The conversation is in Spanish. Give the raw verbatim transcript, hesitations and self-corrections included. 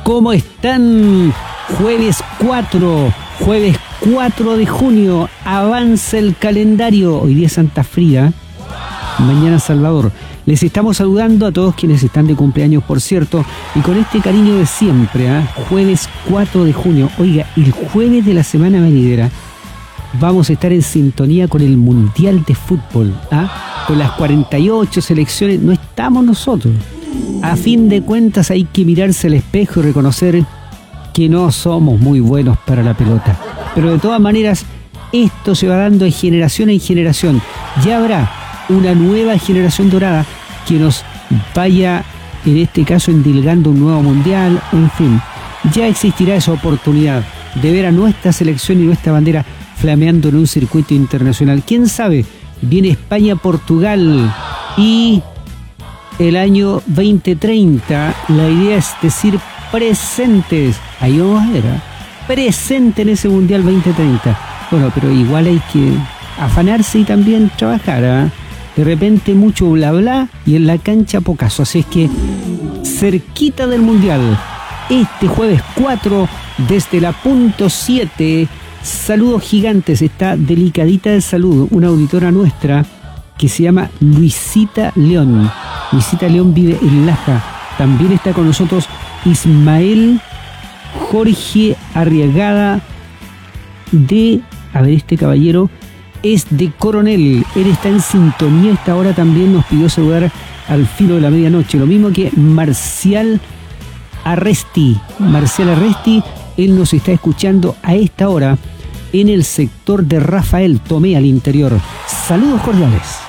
¿Cómo están? Jueves cuatro, jueves cuatro de junio, avanza el calendario. Hoy día Santa Frida, mañana Salvador. Les estamos saludando a todos quienes están de cumpleaños, por cierto, y con este cariño de siempre, ¿eh? Jueves cuatro de junio. Oiga, el jueves de la semana venidera vamos a estar en sintonía con el Mundial de Fútbol, ¿ah? Con las cuarenta y ocho selecciones. No estamos nosotros. A fin de cuentas hay que mirarse al espejo y reconocer que no somos muy buenos para la pelota. Pero de todas maneras, esto se va dando de generación en generación. Ya habrá una nueva generación dorada que nos vaya, en este caso, endilgando un nuevo mundial. En fin, ya existirá esa oportunidad de ver a nuestra selección y nuestra bandera flameando en un circuito internacional. ¿Quién sabe? Viene España-Portugal y el año veinte treinta, la idea es decir presentes. Ahí vamos a ver, ¿eh? Presente en ese Mundial veinte treinta. Bueno, pero igual hay que afanarse y también trabajar, ¿eh? De repente mucho bla bla y en la cancha pocaso. Así es que cerquita del Mundial, este jueves cuatro, desde la punto siete, saludos gigantes. Está delicadita de salud, una auditora nuestra que se llama Luisita León. Luisita León vive en Laja. También está con nosotros Ismael Jorge Arriagada de... A ver, este caballero es de Coronel. Él está en sintonía. Esta hora también nos pidió saludar al filo de la medianoche. Lo mismo que Marcial Arresti. Marcial Arresti, él nos está escuchando a esta hora en el sector de Rafael Tomé al interior. Saludos cordiales.